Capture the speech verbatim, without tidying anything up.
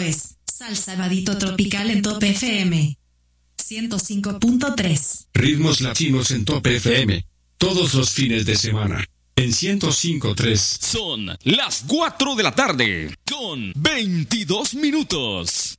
es Salsa Vadito Tropical en Top F M ciento cinco punto tres. Ritmos latinos en Top F M. Todos los fines de semana. En ciento cinco punto tres. Son las cuatro de la tarde con veintidós minutos.